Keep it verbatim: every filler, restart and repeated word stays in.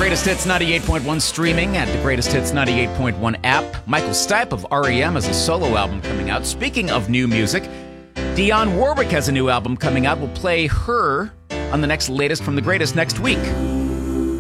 Greatest Hits ninety-eight point one streaming at the Greatest Hits ninety-eight point one app. Michael Stipe of R E M has a solo album coming out. Speaking of new music, Dionne Warwick has a new album coming out. We'll play her on the next latest from the Greatest next week.